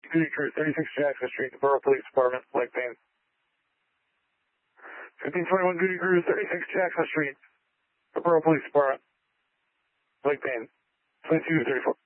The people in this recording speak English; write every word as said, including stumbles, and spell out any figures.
Duty Crew, thirty-six Jackson Street, the Borough Police Department, Lake Payne. fifteen twenty-one Duty Crew, thirty-six Jackson Street, the Borough Police Department, Lake Payne. twenty-two thirty-four.